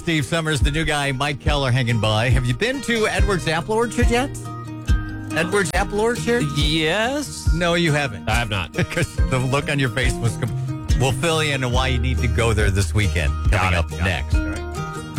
Steve Summers, the new guy, Mike Keller, hanging by. Have you been to Edwards Apple Orchard yet? Edwards Apple Orchard? Yes. No, you haven't. I have not. Because the look on your face was... We'll fill you in on why you need to go there this weekend. Coming up next. All right.